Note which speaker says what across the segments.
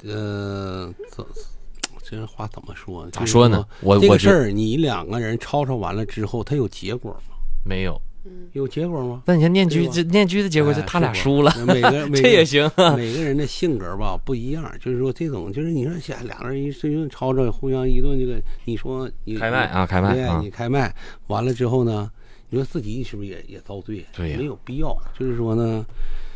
Speaker 1: 这话怎么说？
Speaker 2: 咋说呢？
Speaker 1: 这个事儿，你2个人吵完了之后，他有结果吗？
Speaker 2: 没有。
Speaker 1: 有结果吗？
Speaker 2: 那你看念居的结果就他俩输了，这也行。
Speaker 1: 每个人的性格吧不一样，就是说这种，就是你说2个人一顿吵吵，互相一顿这个，你说你
Speaker 2: 开麦啊，开麦，
Speaker 1: 对，你开麦完了之后呢，你说自己是不是也遭罪？
Speaker 2: 对，
Speaker 1: 没有必要。就是说呢，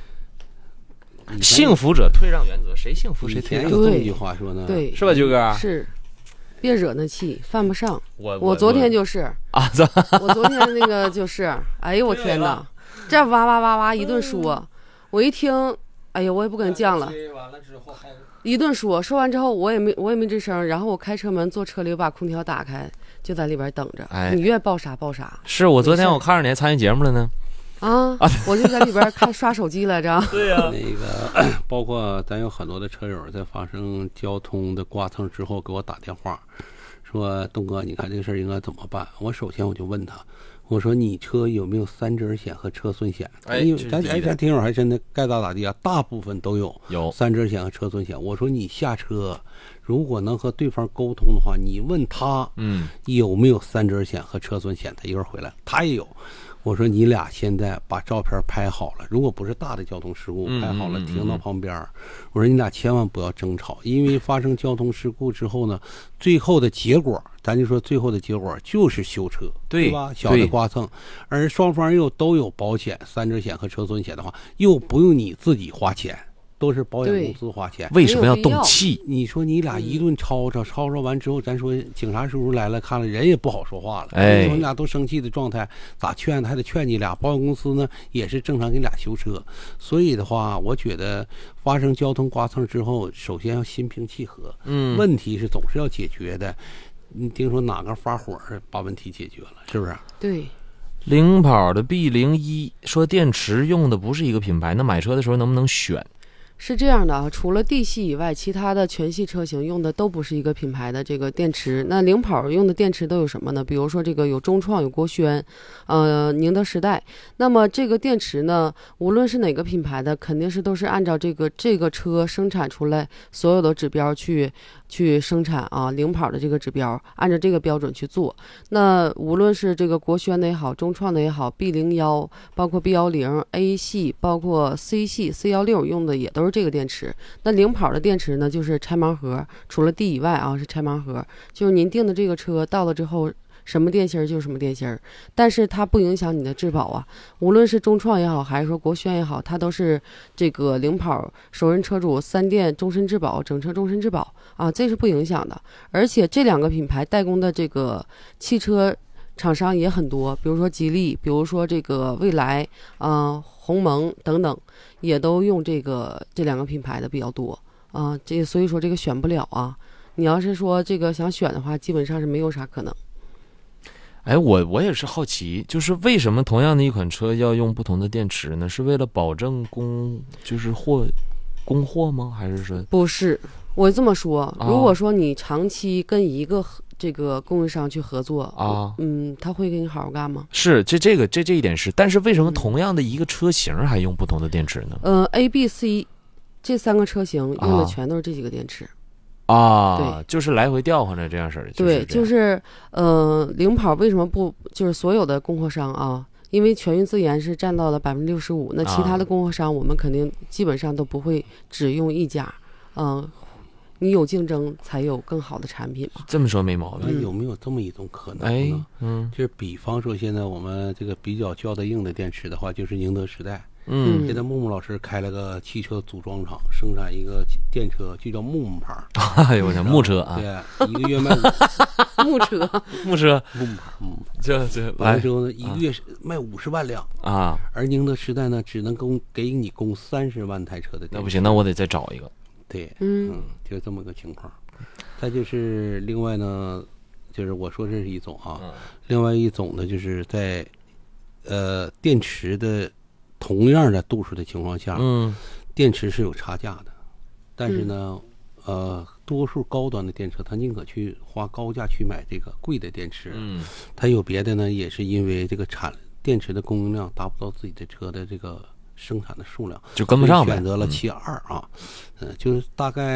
Speaker 2: 幸福者退让原则，谁幸福谁退让。
Speaker 1: 有这么一句话说呢，
Speaker 3: 对，
Speaker 2: 是吧，九哥？
Speaker 3: 是。别惹那气，犯不上。
Speaker 2: 我
Speaker 3: 昨天就是
Speaker 2: 啊，
Speaker 3: 我昨天那个就是，哎呦我天哪，这哇哇哇哇一顿说，我一听，哎呀我也不跟犟了，一顿说完之后我也没吱声，然后我开车门坐车里，我把空调打开，就在里边等着。
Speaker 2: 哎，
Speaker 3: 你愿报啥报啥。
Speaker 2: 是我昨天我看着你还参与节目了呢。
Speaker 3: 啊，我就在里边看刷手机来着。
Speaker 2: 对呀，
Speaker 1: 那个包括咱有很多的车友在发生交通的刮蹭之后给我打电话，说东哥，你看这个事儿应该怎么办？我首先我就问他，我说你车有没有3者险和车损险？因为咱听友还真的该咋地啊，大部分都有3者险和车损险。我说你下车如果能和对方沟通的话，你问他有没有3者险和车损险，他一会儿回来他也有。我说你俩现在把照片拍好了，如果不是大的交通事故，拍好了停到旁边。我说你俩千万不要争吵，因为发生交通事故之后呢，最后的结果，咱就说最后的结果就是修车，对吧？小的刮蹭，而双方又都有保险，3者险和车损险的话，又不用你自己花钱。都是保险公司花钱，
Speaker 2: 为什么要动气？
Speaker 1: 你说你俩一顿吵完之后，咱说警察叔叔来了，看了人也不好说话了。
Speaker 2: 哎，
Speaker 1: 你俩都生气的状态，咋劝还得劝你俩。保险公司呢也是正常给你俩修车，所以的话，我觉得发生交通刮蹭之后，首先要心平气和。问题是总是要解决的。你听说哪个发火把问题解决了，是不是？
Speaker 3: 对。
Speaker 2: 领跑的 B01说电池用的不是一个品牌，那买车的时候能不能选？
Speaker 3: 是这样的啊，除了 D 系以外，其他的全系车型用的都不是一个品牌的这个电池。那领跑用的电池都有什么呢？比如说这个有中创、有国轩，宁德时代。那么这个电池呢，无论是哪个品牌的，肯定是都是按照这个车生产出来所有的指标去生产啊，领跑的这个指标按照这个标准去做。那无论是这个国轩的也好，中创的也好 ，B01，包括 B10、A 系，包括 C 系、C16用的也都是这个电池。那领跑的电池呢，就是拆盲盒，除了 D 以外啊是拆盲盒，就是您订的这个车到了之后，什么电芯就是什么电芯，但是它不影响你的质保啊。无论是中创也好，还是说国轩也好，它都是这个领跑首任车主3电终身质保、整车终身质保啊，这是不影响的。而且这2个品牌代工的这个汽车厂商也很多，比如说吉利，比如说这个蔚来，鸿蒙等等，也都用这2个品牌的比较多啊。所以说这个选不了啊。你要是说这个想选的话，基本上是没有啥可能。
Speaker 2: 哎，我也是好奇，就是为什么同样的一款车要用不同的电池呢？是为了保证供货吗？还是说
Speaker 3: 不是？我这么说，如果说你长期跟一个这个供应商去合作啊，他会给你好好干吗？
Speaker 2: 是这一点是，但是为什么同样的一个车型还用不同的电池呢
Speaker 3: ？A、B、C 这3个车型用的全都是这几个电池。
Speaker 2: 对，就是来回调换着这样式的。
Speaker 3: 对，就是领跑为什么不就是所有的供货商啊？因为全域自研是占到了65%，那其他的供货商我们肯定基本上都不会只用一家，你有竞争才有更好的产品嘛。
Speaker 2: 这么说没毛病。
Speaker 1: 有没有这么一种可能呢？就是比方说现在我们这个比较较得硬的电池的话，就是宁德时代。现在木木老师开了个汽车组装厂，生产一个电车，就叫木木牌。
Speaker 2: 哎呦我天，木车啊！
Speaker 1: 对，一个月卖
Speaker 3: 木车
Speaker 1: 木牌，
Speaker 2: 这
Speaker 1: 完了之后呢，一个月卖50万辆啊。而宁德时代呢，只能给你供30万台车的电池。
Speaker 2: 那不行，那我得再找一个。
Speaker 1: 对，就这么个情况。再就是另外呢，就是我说这是一种啊，另外一种呢，就是在电池的同样的度数的情况下，电池是有差价的，但是呢，多数高端的电车，它宁可去花高价去买这个贵的电池，它有别的呢，也是因为这个电池的供应量达不到自己的车的这个生产的数量，
Speaker 2: 就跟不上呗，
Speaker 1: 选择了72啊，就是大概。